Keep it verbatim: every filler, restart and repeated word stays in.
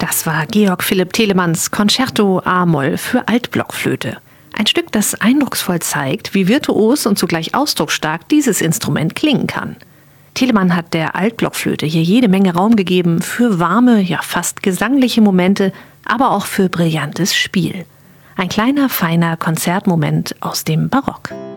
Das war Georg Philipp Telemanns Concerto A-Moll für Altblockflöte. Ein Stück, das eindrucksvoll zeigt, wie virtuos und zugleich ausdrucksstark dieses Instrument klingen kann. Telemann hat der Altblockflöte hier jede Menge Raum gegeben für warme, ja fast gesangliche Momente, aber auch für brillantes Spiel. Ein kleiner, feiner Konzertmoment aus dem Barock.